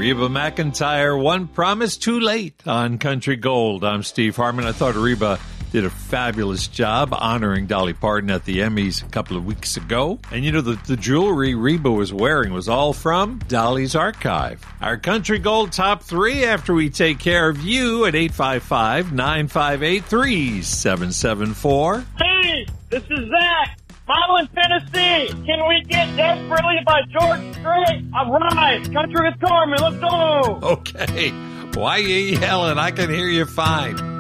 Reba McEntire, One Promise Too Late on Country Gold. I'm Steve Harmon. I thought Reba did a fabulous job honoring Dolly Parton at the Emmys a couple of weeks ago. And you know, the jewelry Reba was wearing was all from Dolly's archive. Our Country Gold Top 3 after we take care of you at 855-958-3774. Hey, this is Zach. Milan, Tennessee. Can we get Desperately by George Strait? All right. Country with Carmen. Let's go. Okay. Why are you yelling? I can hear you fine.